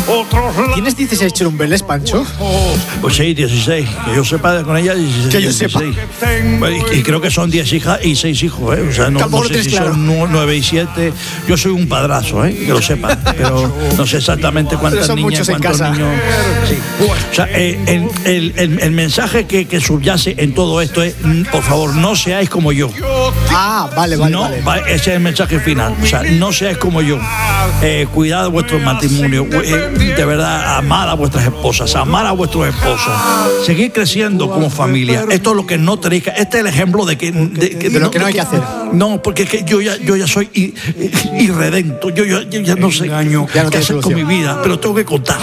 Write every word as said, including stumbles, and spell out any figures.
¿Tienes dieciséis churumbeles, Pancho? Pues sí, dieciséis. Que yo sepa con ella dieciséis. Que yo sepa. Y, y creo que son diez hijas y seis hijos, ¿eh? O sea, no, no sé si claro. son nueve y siete. Yo soy un padrazo, ¿eh? Que lo sepan. Pero no sé exactamente cuántas son niñas, muchos en cuántos casa. niños. Sí. O sea, eh, el, el, el, el mensaje que, que subyace en todo esto es, por favor, no seáis como yo. Ah, vale, vale, no, vale. Va, ese es el mensaje final. O sea, no seáis como yo. Eh, cuidad vuestro matrimonio. Eh, de verdad, amad a vuestras esposas, amad a vuestros esposos. Seguid creciendo como familia. Esto es lo que no tenéis que... Este es el ejemplo de que... De, que, de lo que no hay que hacer. No, porque es que yo ya, yo ya soy irredento. Yo, yo, yo ya no sé ya no qué hacer con mi vida, pero tengo que contar.